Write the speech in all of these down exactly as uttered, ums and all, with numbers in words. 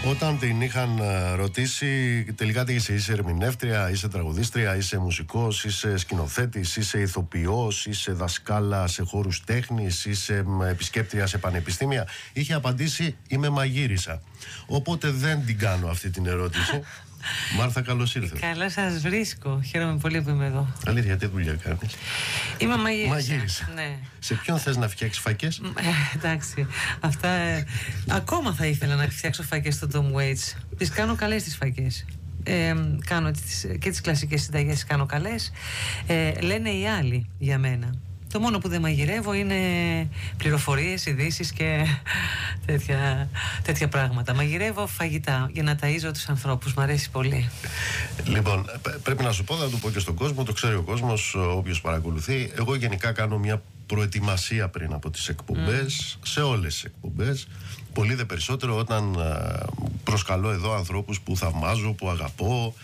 Όταν την είχαν ρωτήσει τελικά τι είσαι, είσαι ερμηνεύτρια, είσαι τραγουδίστρια, είσαι μουσικός, είσαι σκηνοθέτης, είσαι ηθοποιός, είσαι δασκάλα σε χώρους τέχνης, είσαι επισκέπτρια σε πανεπιστήμια, είχε απαντήσει είμαι μαγείρισα. Οπότε δεν την κάνω αυτή την ερώτηση. Μάρθα, καλώς ήρθες. Καλά σας βρίσκω. Χαίρομαι πολύ που είμαι εδώ. Αλήθεια, τι δουλειά κάνεις? Είμαι μαγείρισα. Μαγείρισα. Ναι. Σε ποιον θες να φτιάξεις φακές? Ε, εντάξει. Αυτά. Ε, ακόμα θα ήθελα να φτιάξω φακές στο Tom Waits. Τις κάνω καλές τις φακές. Ε, κάνω τις, και τις κλασικές συνταγές τις κάνω καλές. Ε, λένε οι άλλοι για μένα. Το μόνο που δεν μαγειρεύω είναι πληροφορίες, ειδήσεις και τέτοια, τέτοια πράγματα. Μαγειρεύω φαγητά για να ταΐζω τους ανθρώπους. Μ' αρέσει πολύ. Λοιπόν, πρέπει να σου πω, θα το πω και στον κόσμο, το ξέρει ο κόσμος, όποιος παρακολουθεί. Εγώ γενικά κάνω μια προετοιμασία πριν από τις εκπομπές, mm. σε όλες τις εκπομπές. Πολύ δε περισσότερο όταν προσκαλώ εδώ ανθρώπους που θαυμάζω, που αγαπώ.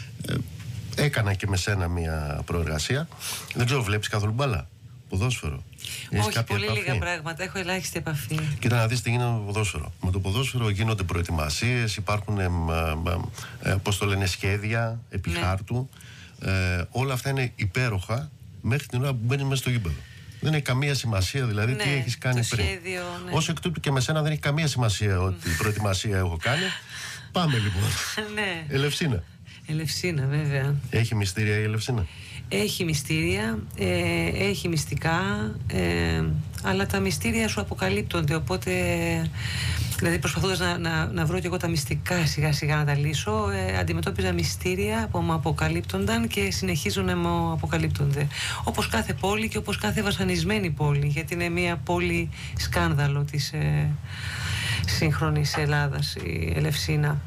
Έκανα και με σένα μια προεργασία. Δεν ξέρω, βλέπεις καθόλου μπάλα? Ποδόσφαιρο? Έχεις όχι, πολύ επαφή? Λίγα πράγματα. Έχω ελάχιστη επαφή. Κοίτα να δεις τι γίνεται με το ποδόσφαιρο. Με το ποδόσφαιρο γίνονται προετοιμασίες, υπάρχουν ε, ε, ε, πώς το λένε, σχέδια επί ναι. χάρτου. Ε, όλα αυτά είναι υπέροχα μέχρι την ώρα που μπαίνεις μέσα στο γήπεδο. Δεν έχει καμία σημασία δηλαδή ναι, τι έχεις κάνει το πριν. Σχέδιο, ναι. Ως εκ τούτου και με σένα δεν έχει καμία σημασία ότι προετοιμασία έχω κάνει. Πάμε λοιπόν. Ναι. Ελευσίνα. Ελευσίνα, βέβαια. Έχει μυστήρια η Ελευσίνα? Έχει μυστήρια, ε, έχει μυστικά, ε, αλλά τα μυστήρια σου αποκαλύπτονται, οπότε δηλαδή προσπαθώντας να, να, να βρω και εγώ τα μυστικά σιγά σιγά να τα λύσω, ε, αντιμετώπιζα μυστήρια που μου αποκαλύπτονταν και συνεχίζουν να μου αποκαλύπτονται, όπως κάθε πόλη και όπως κάθε βασανισμένη πόλη, γιατί είναι μια πόλη σκάνδαλο της ε, σύγχρονης Ελλάδας η Ελευσίνα.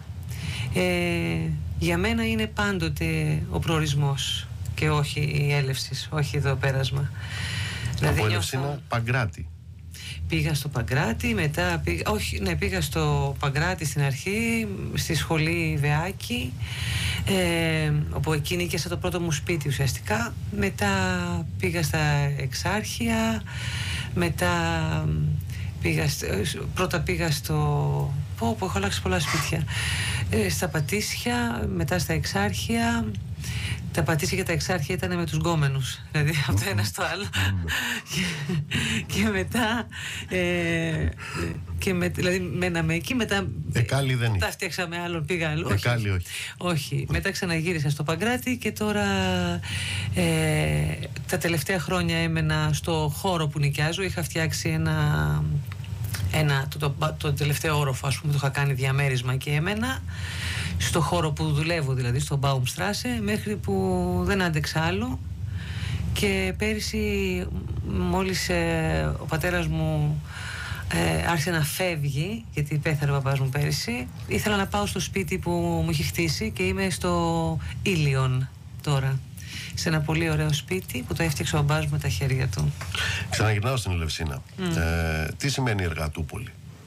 ε, για μένα είναι πάντοτε ο προορισμός και όχι η έλευση, όχι εδώ πέρασμα. Από Ελευσίνα νιώθω... Παγκράτη. Πήγα στο Παγκράτη, μετά πήγα, όχι, ναι, πήγα στο Παγκράτη στην αρχή, στη σχολή Βεάκη, ε, όπου εκεί νίκησα το πρώτο μου σπίτι ουσιαστικά. Μετά πήγα στα Εξάρχεια, μετά πήγα, πρώτα πήγα στο... Πω, πω, έχω αλλάξει πολλά σπίτια. Ε, στα Πατήσια, μετά στα Εξάρχεια. Τα Πατήσια και τα Εξάρχεια ήταν με τους γκόμενους, δηλαδή από το ένα στο άλλο. και, και μετά ε, και με, δηλαδή μέναμε εκεί, μετά Εκάλη δεν τα φτιάξαμε άλλον, πήγα άλλο. Εκάλη όχι. όχι. Μετά ξαναγύρισα στο Παγκράτη και τώρα ε, τα τελευταία χρόνια έμενα στο χώρο που νοικιάζω. Είχα φτιάξει ένα, ένα το, το, το τελευταίο όροφο, ας πούμε, το είχα κάνει διαμέρισμα και έμενα στο χώρο που δουλεύω, δηλαδή στο Baumstrasse, μέχρι που δεν άντεξα άλλο. Και πέρυσι μόλις ε, ο πατέρας μου ε, άρχισε να φεύγει, γιατί πέθανε ο παπάς μου πέρυσι, ήθελα να πάω στο σπίτι που μου έχει χτίσει και είμαι στο Ήλιον τώρα, σε ένα πολύ ωραίο σπίτι που το έφτιαξε ο μπαμπάς μου με τα χέρια του. Ξαναγυρνάω στην Ελευσίνα. Mm. Ε, τι σημαίνει Εργατούπολη?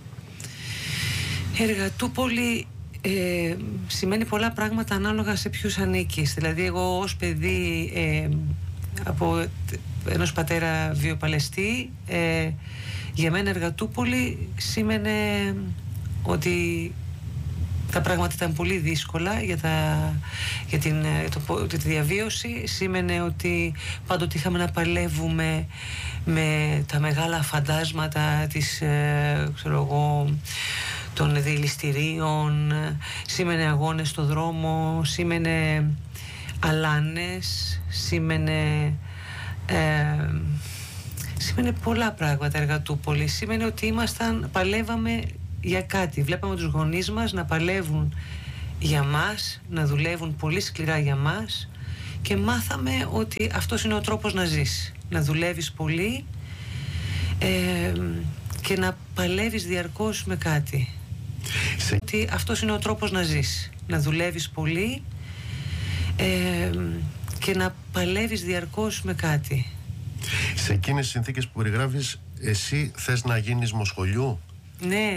Εργατούπολη Ε, σημαίνει πολλά πράγματα ανάλογα σε ποιους ανήκεις. Δηλαδή εγώ ως παιδί ε, από ενός πατέρα βιοπαλαιστή, ε, για μένα Εργατούπολη σήμαινε ότι τα πράγματα ήταν πολύ δύσκολα για, τα, για την, το, τη διαβίωση. Σήμαινε ότι πάντοτε είχαμε να παλεύουμε με τα μεγάλα φαντάσματα της, ε, ξέρω εγώ, των δηληστηρίων, σήμαινε αγώνες στο δρόμο, σήμαινε αλάνες, σήμαινε, ε, σήμαινε πολλά πράγματα Εργατούπολη. Σήμαινε ότι ήμασταν, παλεύαμε για κάτι. Βλέπαμε τους γονείς μας να παλεύουν για μας, να δουλεύουν πολύ σκληρά για μας και μάθαμε ότι αυτός είναι ο τρόπος να ζεις. Να δουλεύεις πολύ ε, και να παλεύεις διαρκώς με κάτι. Σε... Ότι αυτός είναι ο τρόπος να ζεις. Να δουλεύεις πολύ ε, και να παλεύεις διαρκώς με κάτι. Σε εκείνες τις συνθήκες που περιγράφεις, εσύ θες να γίνεις μοσχολιού? Ναι.